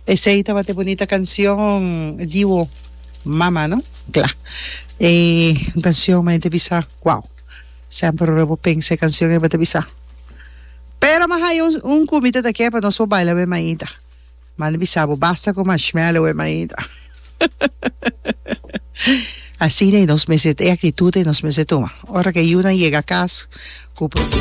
Esa ahí estaba de bonita canción, Divo, Mama, ¿no? Claro. Canción, me bisa, wow. Sempre eu pensei canción que bata bisa. Pero mas hay un comida de que para nós baila bem maída. Mas bisabo, basta com marshmallow e maída. Así de nos meses de actitud de nos meses toma. Ahora que una llega a casa,